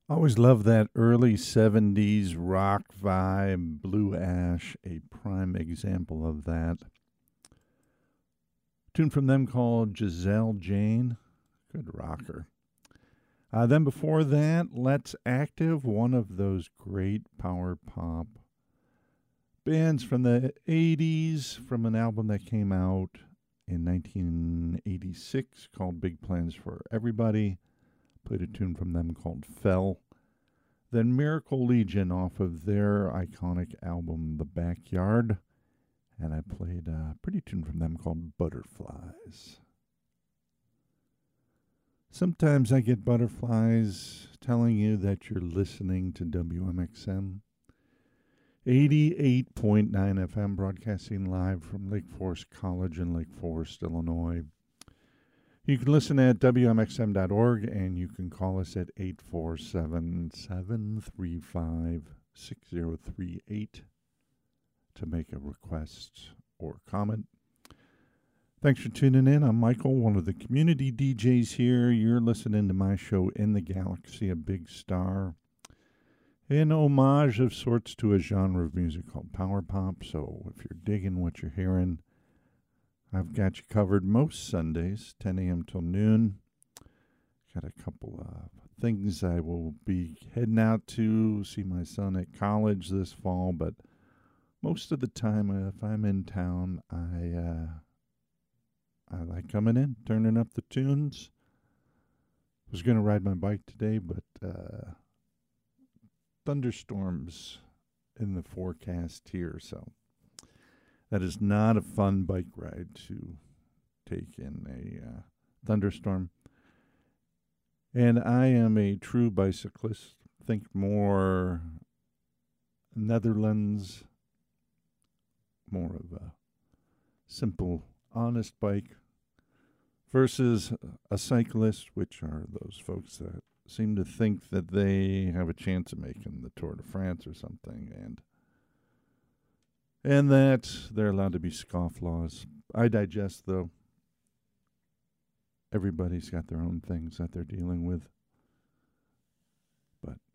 Always love that early 70s rock vibe. Blue Ash, a prime example of that. Tune from them called Giselle Jane. Good rocker. Then before that, Let's Active, one of those great power pop bands from the 80s, from an album that came out in 1986 called Big Plans for Everybody. Played a tune from them called Fell. Then Miracle Legion off of their iconic album The Backyard. And I played a pretty tune from them called Butterflies. Sometimes I get butterflies telling you that you're listening to WMXM 88.9 FM, broadcasting live from Lake Forest College in Lake Forest, Illinois. You can listen at WMXM.org, and you can call us at 847-735-6038 to make a request or comment. Thanks for tuning in. I'm Michael, one of the community DJs here. You're listening to my show, In the Galaxy, a Big Star, an homage of sorts to a genre of music called power pop. So if you're digging what you're hearing, I've got you covered most Sundays, 10 a.m. till noon. Got a couple of things I will be heading out to see my son at college this fall, but most of the time, if I'm in town, I like coming in, turning up the tunes. I was going to ride my bike today, but thunderstorms in the forecast here, so that is not a fun bike ride to take in a thunderstorm. And I am a true bicyclist. Think more Netherlands, more of a simple, honest bike versus a cyclist, which are those folks that seem to think that they have a chance of making the Tour de France or something, and that they're allowed to be scofflaws. I digest, though. Everybody's got their own things that they're dealing with. But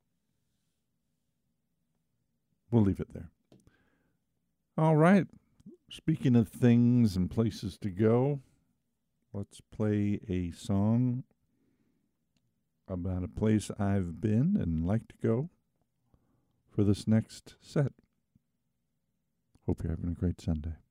we'll leave it there. All right. Speaking of things and places to go, let's play a song about a place I've been and like to go for this next set. Hope you're having a great Sunday.